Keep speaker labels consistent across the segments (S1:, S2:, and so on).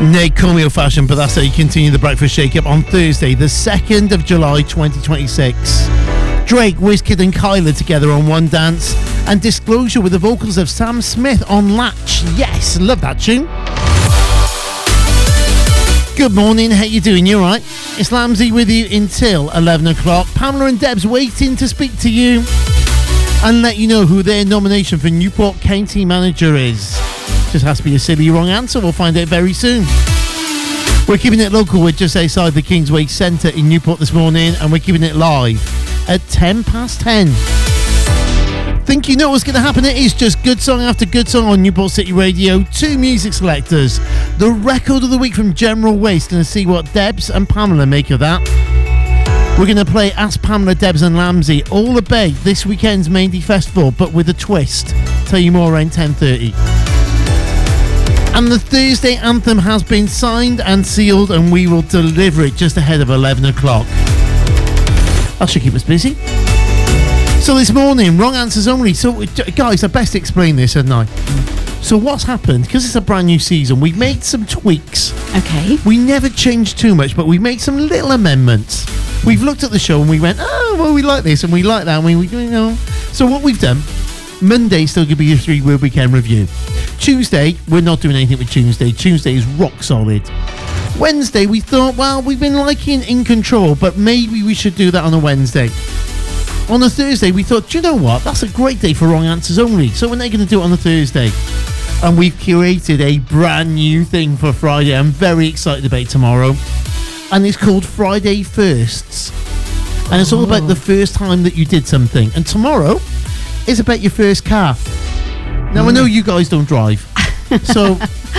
S1: Nay, call me old-fashioned, but that's how you continue the Breakfast Shake-Up on Thursday, the 2nd of July, 2026. Drake, Wizkid and Kyla together on One Dance, and Disclosure with the vocals of Sam Smith on Latch. Yes, love that tune. Good morning, how you doing? You alright? It's Lamsey with you until 11 o'clock. Pamela and Deb's waiting to speak to you and let you know who their nomination for Newport County Manager is. Just has to be a silly wrong answer. We'll find out very soon. We're keeping it local. We're just outside the Kingsway Centre in Newport this morning, and we're keeping it live at 10:10. Think you know what's going to happen? It is just good song after good song on Newport City Radio. Two music selectors. The record of the week from General Waste. Going to see what Debs and Pamela make of that. We're going to play Ask Pamela, Debs and Lamsey all about this weekend's Maindy Festival, but with a twist. Tell you more around 10:30. And the Thursday anthem has been signed and sealed, and we will deliver it just ahead of 11 o'clock. That should keep us busy. So this morning, wrong answers only. So, guys, I best explain this, hadn't I? So what's happened, because it's a brand new season, we've made some tweaks.
S2: Okay.
S1: We never changed too much, but we've made some little amendments. We've looked at the show and we went, oh, well, we like this and we like that. And we you know. So what we've done, Monday still going to be your 3-word weekend review. Tuesday, we're not doing anything with Tuesday. Tuesday is rock solid. Wednesday, we thought, well, we've been liking In Control, but maybe we should do that on a Wednesday. On a Thursday, we thought, do you know what? That's a great day for wrong answers only. So we're not going to do it on a Thursday. And we've curated a brand new thing for Friday. I'm very excited about tomorrow. And it's called Friday Firsts. And it's all about the first time that you did something. And tomorrow is about your first car. Now, I know you guys don't drive. So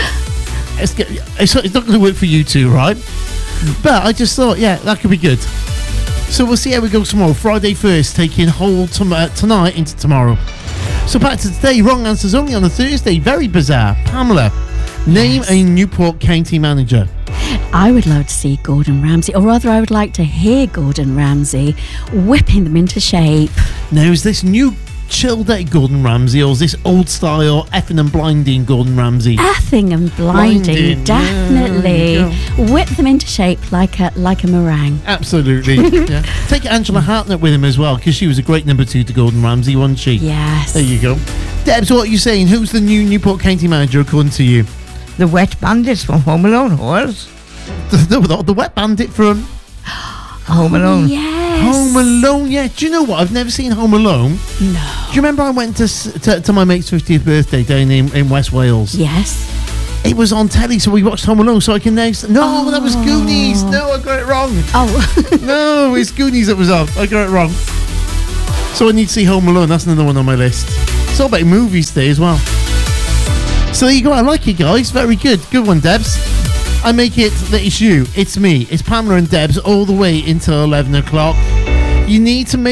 S1: it's not going to work for you two, right? But I just thought, yeah, that could be good. So we'll see how we go tomorrow. Friday First, taking hold tonight into tomorrow. So back to today, wrong answers only on a Thursday. Very bizarre. Pamela, name a Newport County manager.
S2: I would love to see Gordon Ramsay, or rather I would like to hear Gordon Ramsay whipping them into shape.
S1: Now, is this new chilled out Gordon Ramsay, or is this old style effing and blinding Gordon Ramsay?
S2: Effing and blinding, definitely.
S1: Yeah,
S2: whip them into shape like a meringue.
S1: Absolutely. Yeah. Take Angela Hartnett with him as well, because she was a great number 2 to Gordon Ramsay, wasn't she?
S2: Yes.
S1: There you go. Debs, what are you saying? Who's the new Newport County manager according to you?
S3: The Wet Bandits from Home Alone, horse.
S1: The Wet Bandit from
S3: Home Alone.
S2: Yes.
S1: Home Alone, yeah. Do you know what? I've never seen Home Alone.
S2: No.
S1: Do you remember I went to my mate's 50th birthday down in West Wales?
S2: Yes.
S1: It was on telly, so we watched Home Alone, so I can now... No, that was Goonies. No, I got it wrong.
S2: Oh.
S1: No, it's Goonies that was on. I got it wrong. So I need to see Home Alone. That's another one on my list. It's all about movies today as well. So there you go. I like it, guys. Very good. Good one, Debs. I make it that it's you, it's me, it's Pamela and Debs all the way until 11 o'clock. You need to make